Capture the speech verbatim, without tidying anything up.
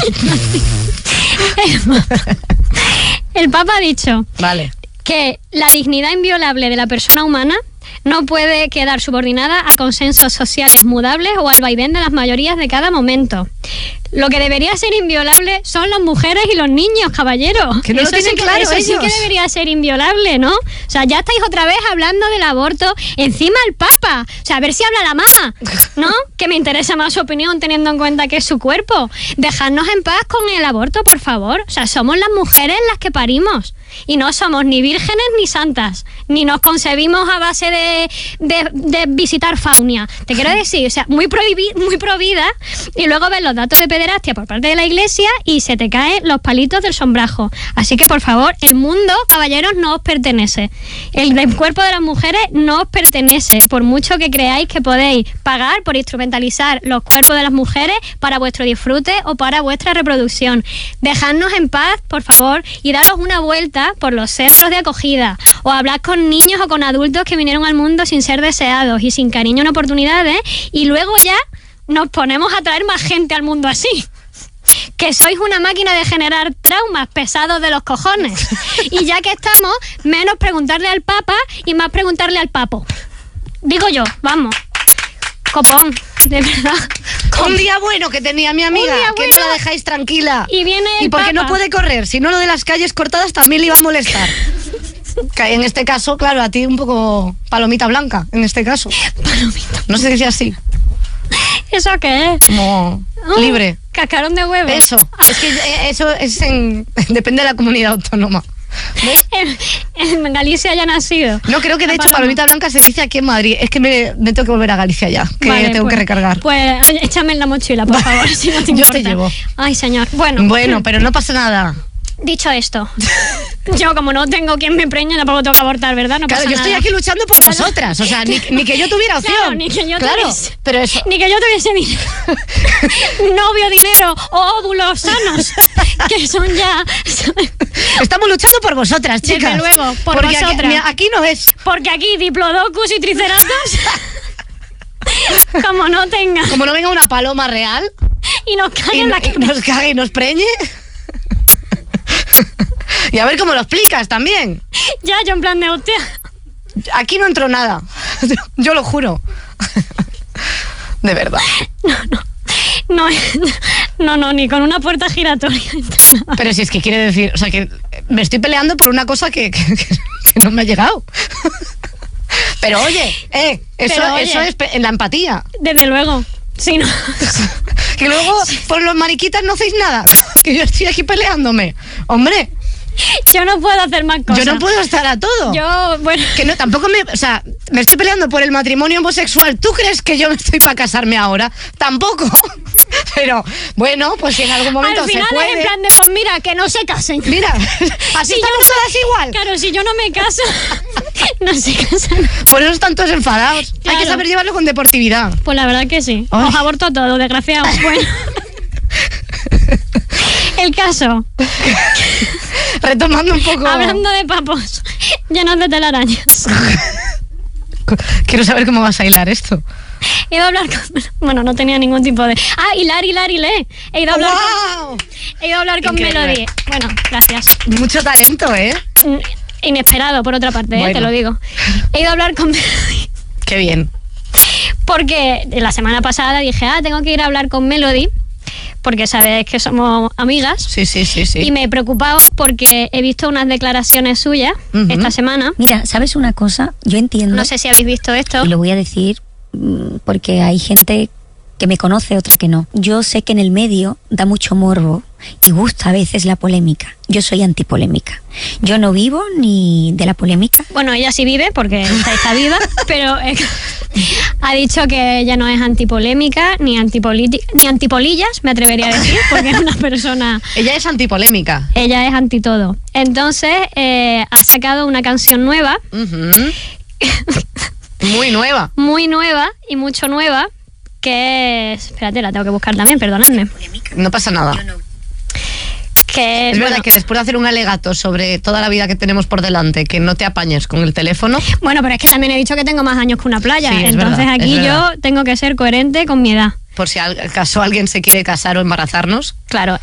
El Papa ha dicho vale. que la dignidad inviolable de la persona humana no puede quedar subordinada a consensos sociales mudables o al vaivén de las mayorías de cada momento. Lo que debería ser inviolable son las mujeres y los niños, caballeros. Que no eso lo tienen sí, claro eso ellos. sí que debería ser inviolable, ¿no? O sea, ya estáis otra vez hablando del aborto encima el Papa. O sea, a ver si habla la mamá, ¿no? Que me interesa más su opinión teniendo en cuenta que es su cuerpo. Dejadnos en paz con el aborto, por favor. O sea, somos las mujeres las que parimos. Y no somos ni vírgenes ni santas, ni nos concebimos a base de, de, de visitar faunia. Te quiero decir, o sea, muy prohibi, muy provida, y luego ves los datos de pederastia por parte de la Iglesia y se te caen los palitos del sombrajo. Así que, por favor, el mundo, caballeros, no os pertenece. El, el cuerpo de las mujeres no os pertenece, por mucho que creáis que podéis pagar por instrumentalizar los cuerpos de las mujeres para vuestro disfrute o para vuestra reproducción. Dejadnos en paz, por favor, y daros una vuelta por los centros de acogida, o hablar con niños o con adultos que vinieron al mundo sin ser deseados y sin cariño ni oportunidades, y luego ya nos ponemos a traer más gente al mundo así. Que sois una máquina de generar traumas pesados de los cojones. Y ya que estamos, menos preguntarle al Papa y más preguntarle al Papo. Digo yo, vamos. Copón, de verdad. Copón. Un día bueno que tenía mi amiga, que bueno, no la dejáis tranquila. Y viene el ¿Y por qué Papa? no puede correr? Si no, lo de las calles cortadas también le iba a molestar. Que en este caso, claro, a ti un poco palomita blanca, en este caso. Palomita. No se dice así. ¿Eso qué es? Como Oh, libre. Cascarón de huevo. Eso. Es que eso es en, depende de la comunidad autónoma. ¿Ves? En, en Galicia ya ha nacido. No, creo que de La hecho paloma. palomita blanca se dice aquí en Madrid. Es que me, me tengo que volver a Galicia ya, que Vale, tengo pues, que recargar. Pues échame en la mochila, por favor, si no te Yo importa. te llevo. Ay, señor. Bueno, Bueno, pero no pasa nada. dicho esto, yo como no tengo quien me preñe, tampoco tengo que abortar, ¿verdad? No Claro, pasa yo estoy nada. aquí luchando por vosotras. O sea, ni, ni que yo tuviera opción. Claro, ni que yo Claro, tuviese, pero eso. ni que yo tuviese dinero, novio, dinero o óvulos sanos, que son ya... Estamos luchando por vosotras, Desde chicas. luego, por Porque vosotras. Aquí, mira, aquí no es. Porque aquí diplodocus y triceratops, como no tenga, Como no venga una paloma real y nos cae y, en la y cabeza. nos cague y nos preñe. Y a ver cómo lo explicas también. Ya, yo en plan de hostia. Aquí no entró nada. Yo lo juro. De verdad. No, no, no, ni con una puerta giratoria. Pero si es que quiere decir, o sea, que me estoy peleando por una cosa que, que, que- que no me ha llegado. Pero oye, eh, eso, Pero, oye. eso es pe- la empatía. Desde luego. Sí, no. Que luego por los mariquitas no hacéis nada. Que yo estoy aquí peleándome. Hombre, Yo no puedo hacer más cosas. yo no puedo estar a todo. Yo, bueno. Que no, tampoco me, o sea, me estoy peleando por el matrimonio homosexual. ¿Tú crees que yo me estoy para casarme ahora? Tampoco. Pero bueno, pues si en algún momento Al se final puede. es en plan de, pues mira, que no se casen. Mira, así Si yo estamos no- todas igual. Claro, si yo no me caso, no se casan. Por eso están todos enfadados. Hay Claro. que saber llevarlo con deportividad. Pues la verdad que sí. Ay. Os aborto todo, desgraciado. Bueno. El caso, Retomando un poco. hablando de papos llenos de telarañas. Quiero saber cómo vas a hilar esto. He ido a hablar con... Bueno, no tenía ningún tipo de... Ah, hilar, hilar, hilé. He ido a hablar ¡Wow! con... He ido a hablar con Increíble. Melody. Bueno, gracias. Mucho talento, ¿eh? Mm, Inesperado, por otra parte, ¿eh? Bueno. Te lo digo. He ido a hablar con Melody Qué bien. porque la semana pasada dije, ah, tengo que ir a hablar con Melody porque sabes que somos amigas. Sí, sí, sí, sí. Y me he preocupado porque he visto unas declaraciones suyas Ujú. esta semana. Mira, ¿sabes una cosa? Yo entiendo, No sé si habéis visto esto. y lo voy a decir mm, porque hay gente que me conoce, otra que no. Yo sé que en el medio da mucho morbo y gusta a veces la polémica. Yo soy antipolémica. Yo no vivo ni de la polémica. Bueno, ella sí vive porque está, está viva, pero eh, ha dicho que ella no es antipolémica, ni antipolítica, ni antipolillas, me atrevería a decir, porque es una persona... Ella es antipolémica. Ella es anti todo. Entonces, eh, ha sacado una canción nueva, Ujú. Muy nueva. muy nueva y mucho nueva, que es... Espérate, la tengo que buscar también, perdonadme. No pasa nada. Que, Es verdad bueno, que después de hacer un alegato sobre toda la vida que tenemos por delante, que no te apañes con el teléfono. bueno, pero es que también he dicho que tengo más años que una playa. Sí, es Entonces verdad, aquí es verdad. yo tengo que ser coherente con mi edad. Por si acaso alguien se quiere casar o embarazarnos. Claro,